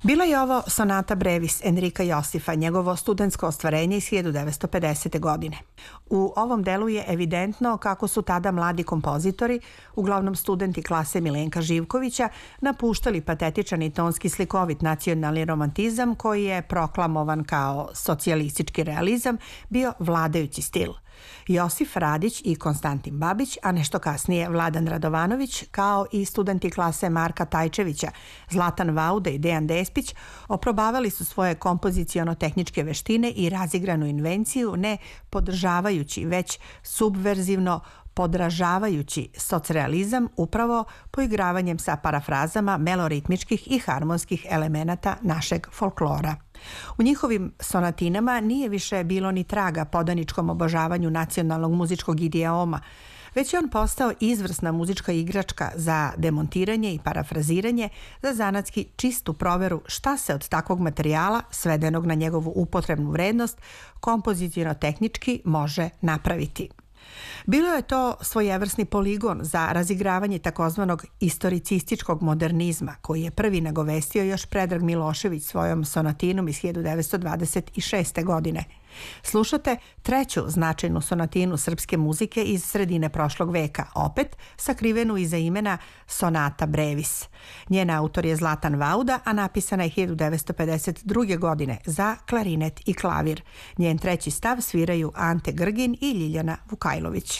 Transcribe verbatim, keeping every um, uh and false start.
Bila je ovo sonata brevis Enrika Josifa, njegovo studentsko ostvarenje iz hiljadu devetsto pedesete. godine. U ovom delu je evidentno kako su tada mladi kompozitori, uglavnom studenti klase Milenka Živkovića, napuštali patetičan i tonski slikovit nacionalni romantizam koji je proklamovan kao socijalistički realizam bio vladajući stil. Josif Radić i Konstantin Babić, a nešto kasnije Vladan Radovanović, kao i studenti klase Marka Tajčevića, Zlatan Vauda i Dejan Despić, oprobavali su svoje kompoziciono-tehničke veštine i razigranu invenciju, ne podržavajući, već subverzivno podražavajući socrealizam upravo poigravanjem sa parafrazama meloritmičkih i harmonskih elemenata našeg folklora. U njihovim sonatinama nije više bilo ni traga podaničkom obožavanju nacionalnog muzičkog idioma, već je on postao izvrsna muzička igračka za demontiranje i parafraziranje, za zanatski čistu proveru šta se od takvog materijala, svedenog na njegovu upotrebnu vrednost, kompoziciono-tehnički može napraviti. Bilo je to svojevrsni poligon za razigravanje takozvanog istoricističkog modernizma, koji je prvi nagovestio još Predrag Milošević svojom sonatinom iz hiljadu devetsto dvadeset šeste. godine. Slušate treću značajnu sonatinu srpske muzike iz sredine prošlog veka, opet sakrivenu iza imena Sonata brevis. Njen autor je Zlatan Vauda, a napisana je hiljadu devetsto pedeset druge. godine za klarinet i klavir. Njen treći stav sviraju Ante Grgin i Ljiljana Vukajlović.